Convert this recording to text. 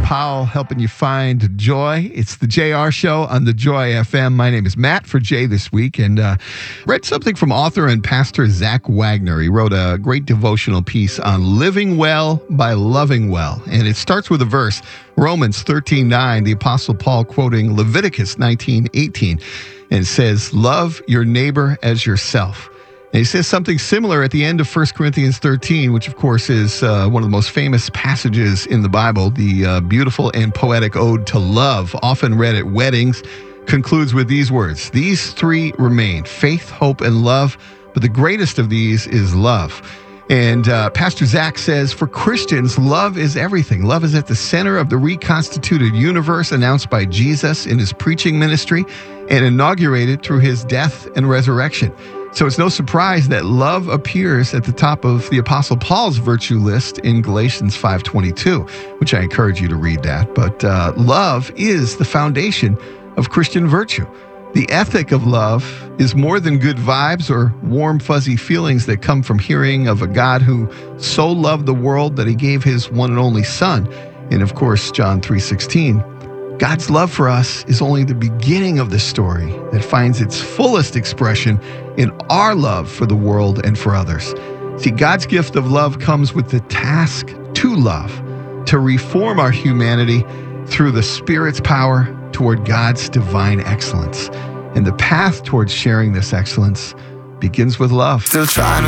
Powell helping you find joy. It's the JR Show on the Joy FM. My name is Matt for Jay this week, and read something from author and pastor Zach Wagner. He wrote a great devotional piece on living well by loving well, and it starts with a verse, Romans 13:9, the Apostle Paul quoting Leviticus 19:18, and it says, "Love your neighbor as yourself." And he says something similar at the end of 1 Corinthians 13, which, of course, is one of the most famous passages in the Bible. The beautiful and poetic ode to love, often read at weddings, concludes with these words: "These three remain, faith, hope, and love, but the greatest of these is love." And Pastor Zach says, for Christians, love is everything. Love is at the center of the reconstituted universe announced by Jesus in his preaching ministry and inaugurated through his death and resurrection. So it's no surprise that love appears at the top of the Apostle Paul's virtue list in Galatians 5:22, which I encourage you to read that. But love is the foundation of Christian virtue. The ethic of love is more than good vibes or warm, fuzzy feelings that come from hearing of a God who so loved the world that he gave his one and only Son. And of course, John 3:16. God's love for us is only the beginning of the story that finds its fullest expression in our love for the world and for others. See, God's gift of love comes with the task to love, to reform our humanity through the Spirit's power toward God's divine excellence. And the path towards sharing this excellence begins with love. Still trying to